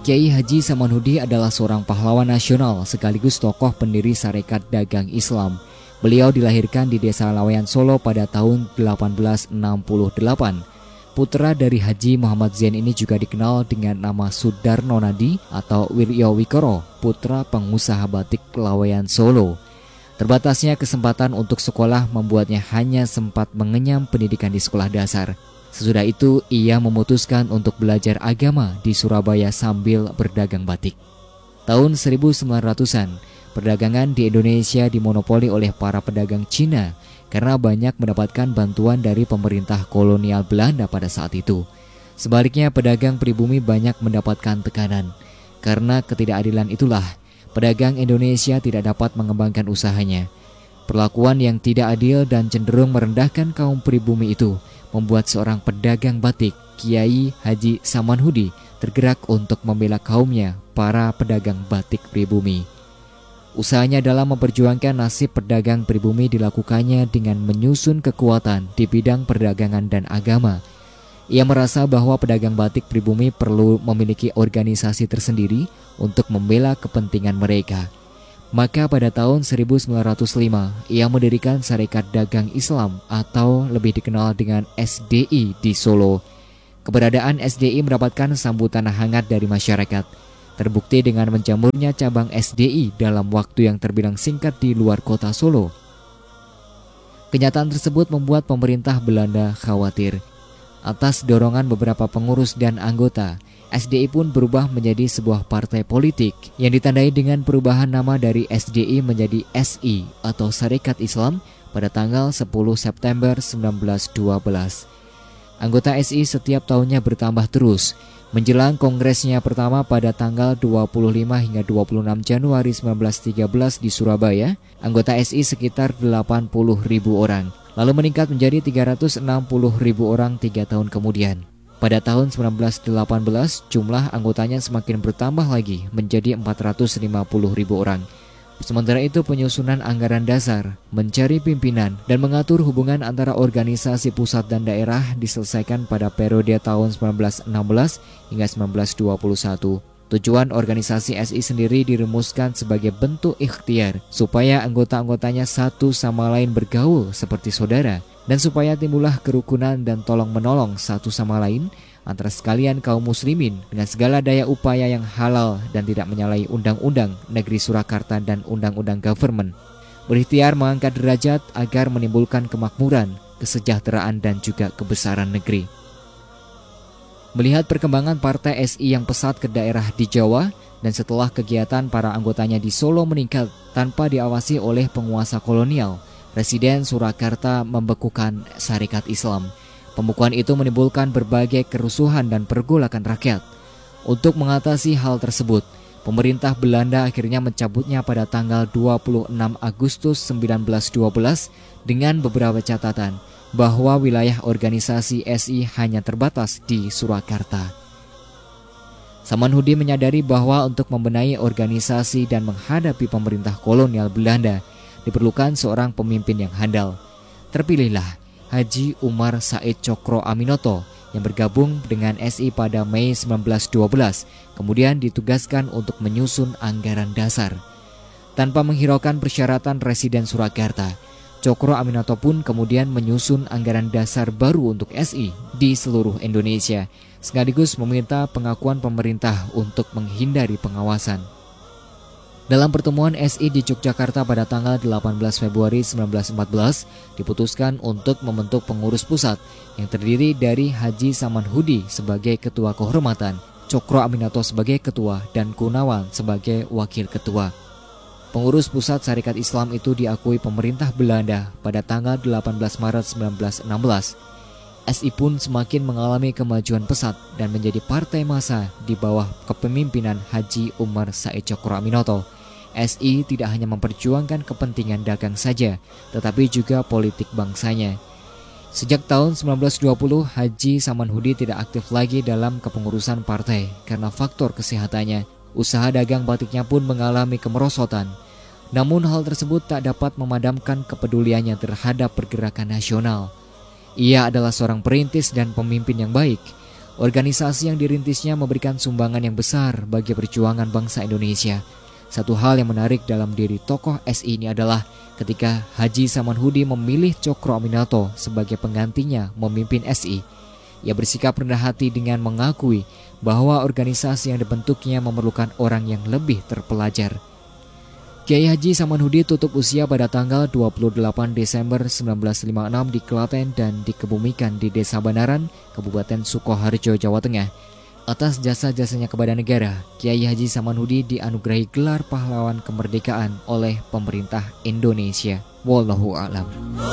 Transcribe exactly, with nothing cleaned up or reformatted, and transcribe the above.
Kiai Haji Samanhudi adalah seorang pahlawan nasional sekaligus tokoh pendiri Sarekat Dagang Islam. Beliau dilahirkan di Desa Laweyan Solo pada tahun delapan belas enam puluh delapan. Putra dari Haji Muhammad Zain ini juga dikenal dengan nama Sudarno Nadi atau Wiryo Wikoro, putra pengusaha batik Laweyan Solo. Terbatasnya kesempatan untuk sekolah membuatnya hanya sempat mengenyam pendidikan di sekolah dasar. Sesudah itu, ia memutuskan untuk belajar agama di Surabaya sambil berdagang batik. Tahun seribu sembilan ratusan, perdagangan di Indonesia dimonopoli oleh para pedagang Cina karena banyak mendapatkan bantuan dari pemerintah kolonial Belanda pada saat itu. Sebaliknya, pedagang pribumi banyak mendapatkan tekanan. Karena ketidakadilan itulah, pedagang Indonesia tidak dapat mengembangkan usahanya. Perlakuan yang tidak adil dan cenderung merendahkan kaum pribumi itu membuat seorang pedagang batik, Kiai Haji Samanhudi, tergerak untuk membela kaumnya, para pedagang batik pribumi. Usahanya dalam memperjuangkan nasib pedagang pribumi dilakukannya dengan menyusun kekuatan di bidang perdagangan dan agama. Ia merasa bahwa pedagang batik pribumi perlu memiliki organisasi tersendiri untuk membela kepentingan mereka. Maka pada tahun seribu sembilan ratus lima, ia mendirikan Sarekat Dagang Islam atau lebih dikenal dengan S D I di Solo. Keberadaan S D I mendapatkan sambutan hangat dari masyarakat. Terbukti dengan menjamurnya cabang S D I dalam waktu yang terbilang singkat di luar kota Solo. Kenyataan tersebut membuat pemerintah Belanda khawatir. Atas dorongan beberapa pengurus dan anggota, S D I pun berubah menjadi sebuah partai politik yang ditandai dengan perubahan nama dari S D I menjadi S I atau Sarekat Islam pada tanggal sepuluh September seribu sembilan ratus dua belas. Anggota S I setiap tahunnya bertambah terus. Menjelang kongresnya pertama pada tanggal dua puluh lima hingga dua puluh enam Januari seribu sembilan ratus tiga belas di Surabaya, anggota S I sekitar delapan puluh ribu orang, lalu meningkat menjadi tiga ratus enam puluh ribu orang tiga tahun kemudian. Pada tahun seribu sembilan ratus delapan belas, jumlah anggotanya semakin bertambah lagi menjadi empat ratus lima puluh ribu orang. Sementara itu, penyusunan anggaran dasar, mencari pimpinan, dan mengatur hubungan antara organisasi pusat dan daerah diselesaikan pada periode tahun seribu sembilan ratus enam belas hingga seribu sembilan ratus dua puluh satu. Tujuan organisasi S I sendiri dirumuskan sebagai bentuk ikhtiar supaya anggota-anggotanya satu sama lain bergaul seperti saudara, dan supaya timbullah kerukunan dan tolong-menolong satu sama lain antara sekalian kaum muslimin dengan segala daya upaya yang halal dan tidak menyalahi undang-undang negeri Surakarta dan undang-undang government. Berikhtiar mengangkat derajat agar menimbulkan kemakmuran, kesejahteraan dan juga kebesaran negeri. Melihat perkembangan partai S I yang pesat ke daerah di Jawa, dan setelah kegiatan para anggotanya di Solo meningkat tanpa diawasi oleh penguasa kolonial, Presiden Surakarta membekukan Sarekat Islam. Pembekuan itu menimbulkan berbagai kerusuhan dan pergolakan rakyat. Untuk mengatasi hal tersebut, pemerintah Belanda akhirnya mencabutnya pada tanggal dua puluh enam Agustus seribu sembilan ratus dua belas dengan beberapa catatan bahwa wilayah organisasi S I hanya terbatas di Surakarta. Samanhudi menyadari bahwa untuk membenahi organisasi dan menghadapi pemerintah kolonial Belanda diperlukan seorang pemimpin yang handal. Terpilihlah Haji Umar Said Cokro Aminoto yang bergabung dengan S I pada Mei seribu sembilan ratus dua belas, kemudian ditugaskan untuk menyusun anggaran dasar. Tanpa menghiraukan persyaratan residen Surakarta, Cokro Aminoto pun kemudian menyusun anggaran dasar baru untuk S I di seluruh Indonesia, sekaligus meminta pengakuan pemerintah untuk menghindari pengawasan. Dalam pertemuan S I di Yogyakarta pada tanggal delapan belas Februari seribu sembilan ratus empat belas, diputuskan untuk membentuk pengurus pusat yang terdiri dari Haji Samanhudi sebagai ketua kehormatan, Cokro Aminoto sebagai ketua, dan Gunawan sebagai wakil ketua. Pengurus pusat Sarekat Islam itu diakui pemerintah Belanda pada tanggal delapan belas Maret seribu sembilan ratus enam belas. S I pun semakin mengalami kemajuan pesat dan menjadi partai massa di bawah kepemimpinan Haji Umar Said Cokro Aminoto. S I tidak hanya memperjuangkan kepentingan dagang saja, tetapi juga politik bangsanya. Sejak tahun seribu sembilan ratus dua puluh, Haji Samanhudi tidak aktif lagi dalam kepengurusan partai karena faktor kesehatannya. Usaha dagang batiknya pun mengalami kemerosotan. Namun hal tersebut tak dapat memadamkan kepeduliannya terhadap pergerakan nasional. Ia adalah seorang perintis dan pemimpin yang baik. Organisasi yang dirintisnya memberikan sumbangan yang besar bagi perjuangan bangsa Indonesia. Satu hal yang menarik dalam diri tokoh S I ini adalah ketika Haji Samanhudi memilih Cokro Aminoto sebagai penggantinya memimpin S I. Ia bersikap rendah hati dengan mengakui bahwa organisasi yang dibentuknya memerlukan orang yang lebih terpelajar. Kiai Haji Samanhudi tutup usia pada tanggal dua puluh delapan Desember seribu sembilan ratus lima puluh enam di Klaten dan dikebumikan di Desa Banaran, Kabupaten Sukoharjo, Jawa Tengah. Atas jasa-jasanya kepada negara, Kiai Haji Samanhudi dianugerahi gelar pahlawan kemerdekaan oleh pemerintah Indonesia. Wallahu a'lam.